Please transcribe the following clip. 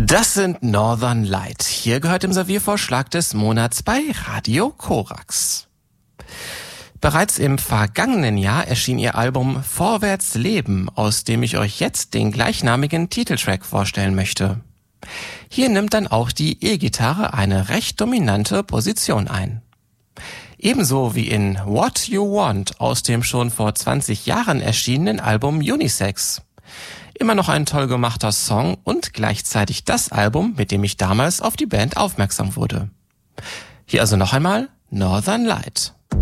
Das sind Northern Light. Hier gehört im Serviervorschlag des Monats bei Radio Korax. Bereits im vergangenen Jahr erschien ihr Album Vorwärts Leben, aus dem ich euch jetzt den gleichnamigen Titeltrack vorstellen möchte. Hier nimmt dann auch die E-Gitarre eine recht dominante Position ein. Ebenso wie in What You Want aus dem schon vor 20 Jahren erschienenen Album Unisex. Immer noch ein toll gemachter Song und gleichzeitig das Album, mit dem ich damals auf die Band aufmerksam wurde. Hier also noch einmal Northern Light.